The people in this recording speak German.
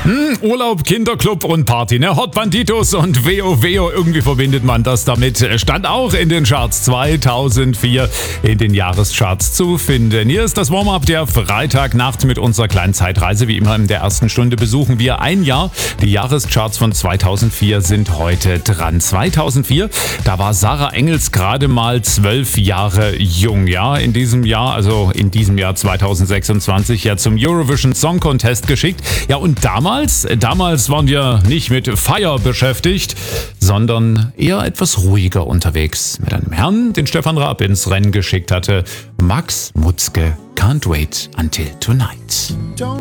Urlaub, Kinderclub und Party, ne? Hot Banditos und Veo Veo, irgendwie verbindet man das damit. Stand auch in den Charts 2004 in den Jahrescharts zu finden. Hier ist das Warm-Up der Freitagnacht mit unserer kleinen Zeitreise. Wie immer in der ersten Stunde besuchen wir ein Jahr. Die Jahrescharts von 2004 sind heute dran. 2004, da war Sarah Engels gerade mal 12 Jahre jung. Ja, in diesem Jahr 2026, ja zum Eurovision Song Contest geschickt. Ja, und damals waren wir nicht mit Fire beschäftigt, sondern eher etwas ruhiger unterwegs. Mit einem Herrn, den Stefan Raab ins Rennen geschickt hatte. Max Mutzke, Can't Wait Until Tonight. Don't